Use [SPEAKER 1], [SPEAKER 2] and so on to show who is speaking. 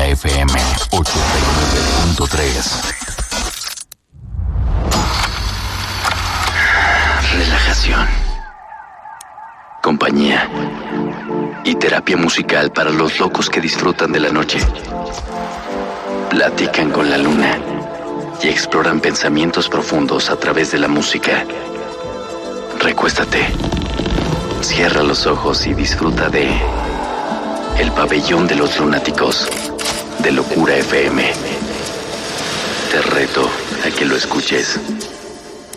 [SPEAKER 1] FM 89.3.
[SPEAKER 2] Relajación, compañía y terapia musical para los locos que disfrutan de la noche. Platican con la luna y exploran pensamientos profundos a través de la música. Recuéstate, cierra los ojos y disfruta de El Pabellón de los Lunáticos de Locura FM. Te reto a que lo escuches